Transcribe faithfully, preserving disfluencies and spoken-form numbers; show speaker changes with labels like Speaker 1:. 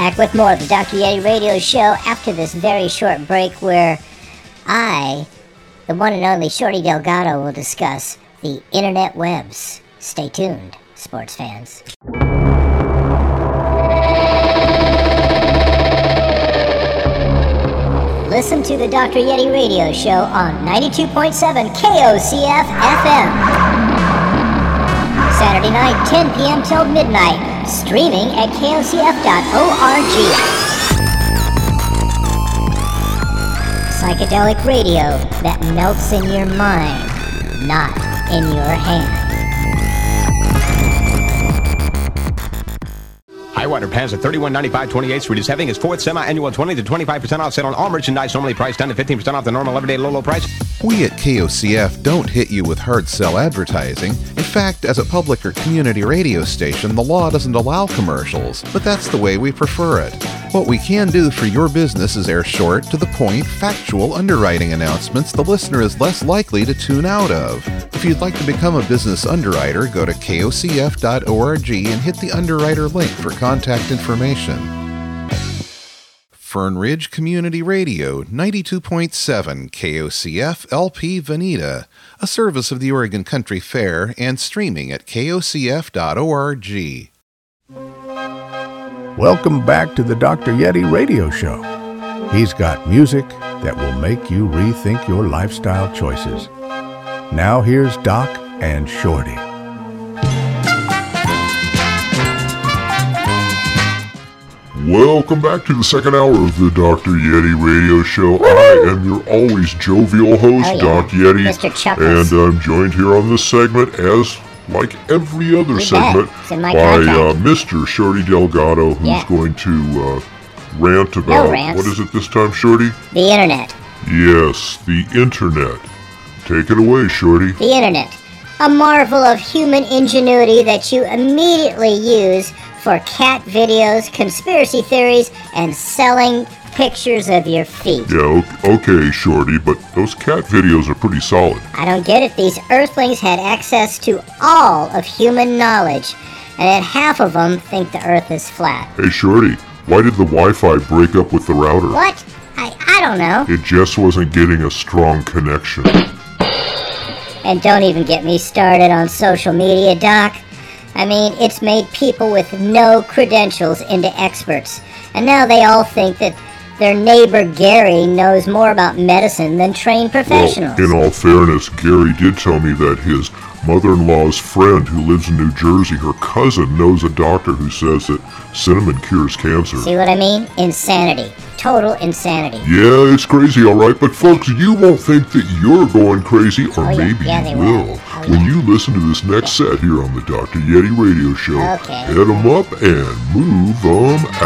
Speaker 1: back with more of the Doctor Yeti Radio Show after this very short break where I, the one and only Shorty Delgado, will discuss the internet webs. Stay tuned, sports fans. Listen to the Doctor Yeti Radio Show on ninety-two point seven K O C F F M. Saturday night, ten p.m. till midnight. Streaming at K O C F dot org. Psychedelic radio that melts in your mind, not in your hand.
Speaker 2: Highwater Pants at thirty-one ninety-five twenty-eighth Street is having its fourth semi-annual twenty to twenty-five percent off sale on all merchandise, normally priced ten to fifteen percent off the normal everyday low, low price.
Speaker 3: We at K O C F don't hit you with hard sell advertising. In fact, as a public or community radio station, the law doesn't allow commercials, but that's the way we prefer it. What we can do for your business is air short, to the point, factual underwriting announcements the listener is less likely to tune out of. If you'd like to become a business underwriter, go to K O C F dot org and hit the underwriter link for contact information. Fern Ridge Community Radio, ninety-two point seven K O C F L P Veneta, a service of the Oregon Country Fair, and streaming at K O C F dot org.
Speaker 4: Welcome back to the Doctor Yeti Radio Show. He's got music that will make you rethink your lifestyle choices. Now here's Doc and Shorty.
Speaker 5: Welcome back to the second hour of the Doctor Yeti Radio Show. I am your always jovial host,
Speaker 1: oh, yeah.
Speaker 5: Doc Yeti.
Speaker 1: Mister Chuckles.
Speaker 5: And I'm joined here on this segment, as like every other
Speaker 1: You
Speaker 5: segment,
Speaker 1: by
Speaker 5: uh, Mister Shorty Delgado, who's
Speaker 1: yeah.
Speaker 5: going to uh, rant about,
Speaker 1: no rants.
Speaker 5: what is it this time, Shorty?
Speaker 1: The internet.
Speaker 5: Yes, the internet. Take it away, Shorty.
Speaker 1: The internet. A marvel of human ingenuity that you immediately use for cat videos, conspiracy theories, and selling pictures of your feet.
Speaker 5: Yeah, okay, Shorty, but those cat videos are pretty solid.
Speaker 1: I don't get it. These earthlings had access to all of human knowledge, and yet half of them think the earth is flat.
Speaker 5: Hey, Shorty, why did the Wi-Fi break up with the router?
Speaker 1: What? I, I don't know.
Speaker 5: It just wasn't getting a strong connection.
Speaker 1: And don't even get me started on social media, Doc. I mean, it's made people with no credentials into experts. And now they all think that their neighbor Gary knows more about medicine than trained professionals.
Speaker 5: Well, in all fairness, Gary did tell me that his mother-in-law's friend who lives in New Jersey, her cousin, knows a doctor who says that cinnamon cures cancer.
Speaker 1: See what I mean? Insanity. Total insanity.
Speaker 5: Yeah, it's crazy, all right. But folks, you won't think that you're going crazy, or
Speaker 1: oh, yeah.
Speaker 5: maybe
Speaker 1: yeah,
Speaker 5: you
Speaker 1: they
Speaker 5: will.
Speaker 1: will. Oh,
Speaker 5: when
Speaker 1: yeah.
Speaker 5: you listen to this next yeah. set here on the Doctor Yeti Radio Show,
Speaker 1: okay.
Speaker 5: head 'em up and move 'em